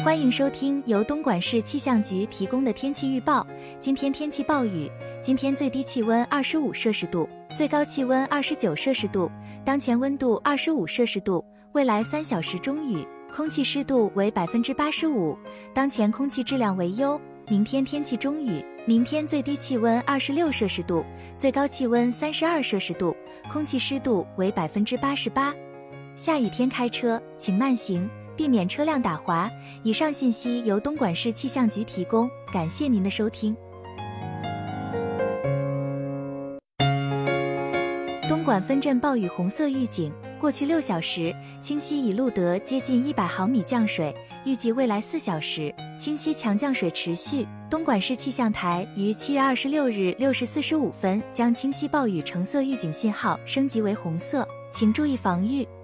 欢迎收听由东莞市气象局提供的天气预报。今天天气暴雨，今天最低气温25摄氏度，最高气温29摄氏度，当前温度25摄氏度，未来3小时中雨，空气湿度为85%，当前空气质量为优。明天天气中雨，明天最低气温26摄氏度，最高气温32摄氏度，空气湿度为88%。下雨天开车请慢行，避免车辆打滑。以上信息由东莞市气象局提供，感谢您的收听。东莞分镇暴雨红色预警，过去6小时，清溪已录得接近100毫米降水，预计未来4小时，清溪强降水持续。东莞市气象台于7月26日6时45分将清溪暴雨橙色预警信号升级为红色，请注意防御。